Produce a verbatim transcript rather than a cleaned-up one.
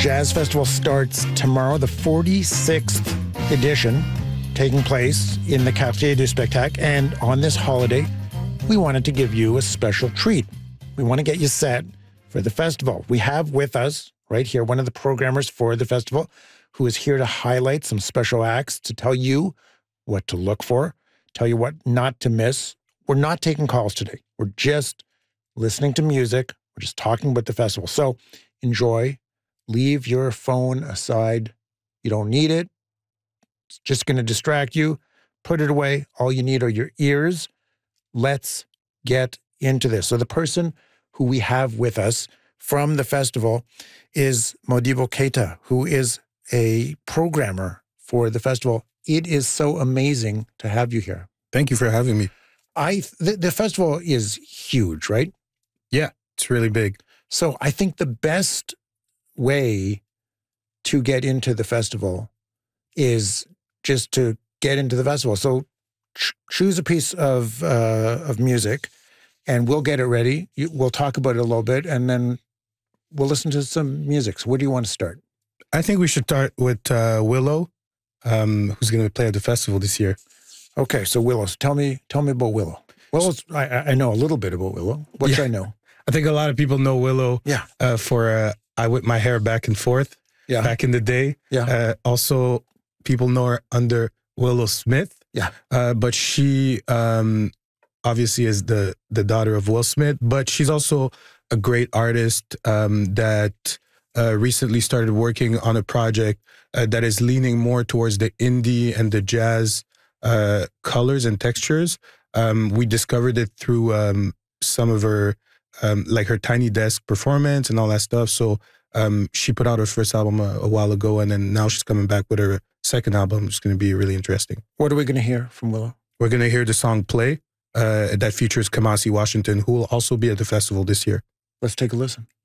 Jazz Festival starts tomorrow, the forty-sixth edition, taking place in the Quartier du Spectacle. And on this holiday, we wanted to give you a special treat. We want to get you set for the festival. We have with us right here one of the programmers for the festival who is here to highlight some special acts, to tell you what to look for, tell you what not to miss. We're not taking calls today. We're just listening to music. We're just talking about the festival. So enjoy. Leave your phone aside. You don't need it. It's just going to distract you. Put it away. All you need are your ears. Let's get into this. So the person who we have with us from the festival is Modibo Keita, who is a programmer for the festival. It is so amazing to have you here. Thank you for having me. I the, the festival is huge, right? Yeah, it's really big. So I think the best way to get into the festival is just to get into the festival. So ch- choose a piece of uh, of music, and we'll get it ready. You, we'll talk about it a little bit, and then we'll listen to some music. So where do you want to start? I think we should start with uh, Willow, um, who's going to play at the festival this year. Okay, so Willow. So tell me, tell me about Willow. Willow's, I, I know a little bit about Willow. What yeah. should I know? I think a lot of people know Willow yeah. uh, for uh, I Whip My Hair Back and Forth yeah. back in the day. Yeah. Uh, also, people know her under Willow Smith. Yeah. Uh, but she um, obviously is the, the daughter of Will Smith, but she's also a great artist um, that uh, recently started working on a project uh, that is leaning more towards the indie and the jazz uh, colors and textures. Um, we discovered it through um, some of her, um, like her Tiny Desk performance and all that stuff. So um, she put out her first album a, a while ago, and then now she's coming back with her second album. It's going to be really interesting. What are we going to hear from Willow? We're going to hear the song Play uh, that features Kamasi Washington, who will also be at the festival this year. Let's take a listen.